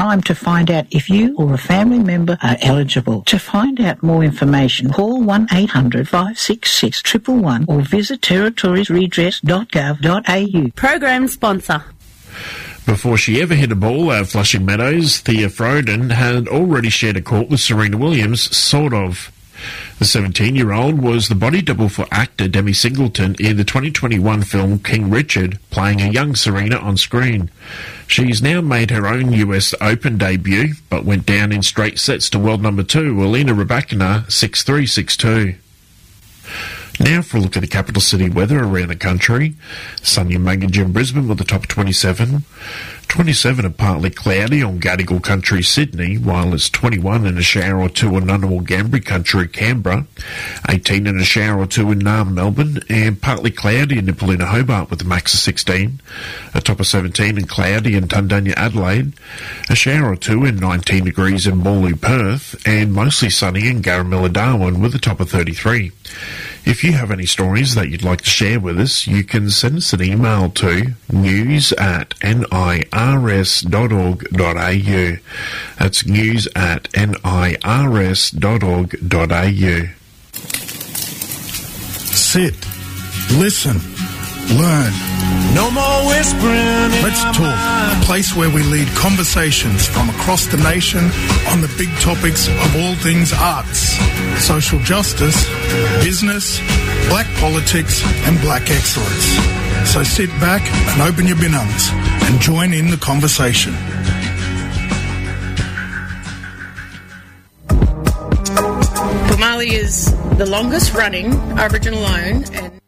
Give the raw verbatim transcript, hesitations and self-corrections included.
time to find out if you or a family member are eligible. To find out more information, call one eight hundred five six six one one one or visit territories redress dot gov dot a u. Program sponsor. Before she ever hit a ball at Flushing Meadows, Thea Frodin had already shared a court with Serena Williams, sort of. The seventeen-year-old was the body double for actor Demi Singleton in the twenty twenty-one film King Richard, playing a young Serena on screen. She's now made her own U S Open debut, but went down in straight sets to world number two, Elena Rybakina, six three, six two. Now for a look at the capital city weather around the country. Sunny and muggy in Brisbane with a top of twenty-seven. twenty-seven and partly cloudy on Gadigal country Sydney, while it's twenty-one and a shower or two in Ngunnawal Ngambri country Canberra. eighteen and a shower or two in Naarm Melbourne, and partly cloudy in Nipaluna Hobart with a max of sixteen. A top of seventeen and cloudy in Tundanya Adelaide. A shower or two in nineteen degrees in Morley Perth, and mostly sunny in Garamilla Darwin with a top of thirty-three. If you have any stories that you'd like to share with us, you can send us an email to news at nirs dot org dot a u. That's news at nirs dot org dot a u. Sit, listen, learn. No more whispering. Let's talk, a place where we lead conversations from across the nation on the big topics of all things arts, social justice, business, black politics and black excellence. So sit back and open your binungs and join in the conversation. Pumali is the longest running Aboriginal owned and